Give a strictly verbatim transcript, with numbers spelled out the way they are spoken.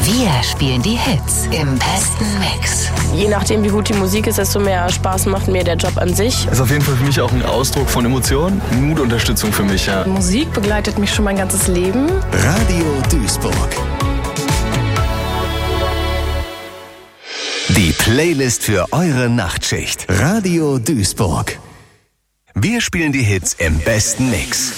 Wir spielen die Hits im besten Mix. Je nachdem, wie gut die Musik ist, desto mehr Spaß macht mir der Job an sich. Ist auf jeden Fall für mich auch ein Ausdruck von Emotionen, Mutunterstützung für mich, ja. Musik begleitet mich schon mein ganzes Leben. Radio Duisburg. Die Playlist für eure Nachtschicht. Radio Duisburg. Wir spielen die Hits im besten Mix.